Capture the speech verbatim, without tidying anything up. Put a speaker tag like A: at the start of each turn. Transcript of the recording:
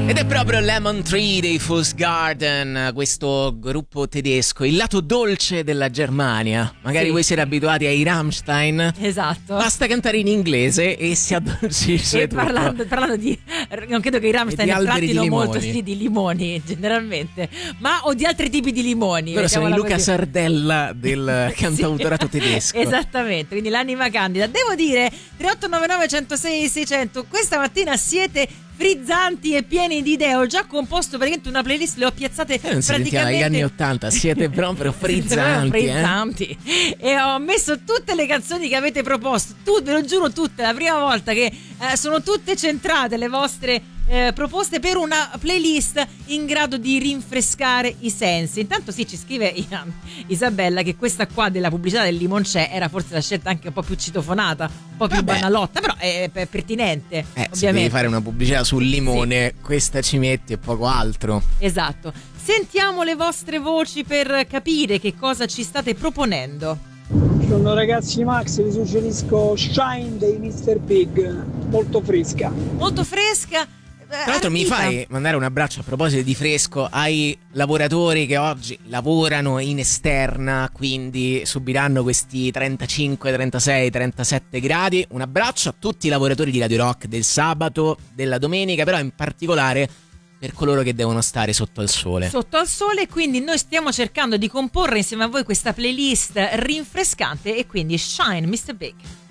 A: Ed è proprio Lemon Tree dei Fool's Garden, questo gruppo tedesco, il lato dolce della Germania. Magari sì. Voi siete abituati ai Rammstein.
B: Esatto.
A: Basta cantare in inglese e si addolcisce
B: e
A: tutto.
B: Parlando, parlando di, non credo che i Rammstein trattino molto sì, di limoni generalmente, ma o di altri tipi di limoni.
A: Loro sono il Luca
B: così.
A: Sardella del cantautorato
B: sì.
A: tedesco.
B: Esattamente, quindi l'anima candida. Devo dire, tre otto nove nove uno zero sei sei zero zero, questa mattina siete frizzanti e pieni di idee. Ho già composto praticamente una playlist, le ho piazzate
A: eh, non
B: praticamente
A: agli anni ottanta. Siete proprio frizzanti,
B: frizzanti. Eh? E ho messo tutte le canzoni che avete proposto, tu, ve lo giuro, tutte, la prima volta che eh, sono tutte centrate le vostre eh, proposte per una playlist in grado di rinfrescare i sensi. Intanto sì, ci scrive Isabella che questa qua della pubblicità del limoncè era forse la scelta anche un po' più citofonata, un po' più Vabbè. banalotta, però è, è pertinente.
A: Eh,
B: ovviamente.
A: Se devi fare una pubblicità sul limone,
B: sì.
A: Questa ci metti e poco altro.
B: Esatto. Sentiamo le vostre voci per capire che cosa ci state proponendo.
C: Buongiorno ragazzi, Max, vi suggerisco Shine dei mister Big, molto fresca.
B: Molto fresca.
A: Tra l'altro mi fai mandare un abbraccio a proposito di fresco ai lavoratori che oggi lavorano in esterna, quindi subiranno questi trentacinque, trentasei, trentasette gradi. Un abbraccio a tutti i lavoratori di Radio Rock del sabato, della domenica, però in particolare per coloro che devono stare sotto al sole.
B: Sotto al sole, quindi noi stiamo cercando di comporre insieme a voi questa playlist rinfrescante e quindi Shine mister Big.